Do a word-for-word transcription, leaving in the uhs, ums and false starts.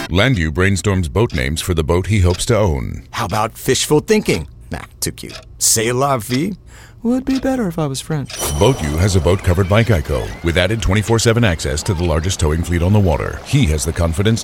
Landu brainstorms boat names for the boat he hopes to own. How about fishful thinking? Nah, too cute. C'est la vie? Would be better if I was French. BoatU has a boat covered by Geico with added twenty-four seven access to the largest towing fleet on the water. He has the confidence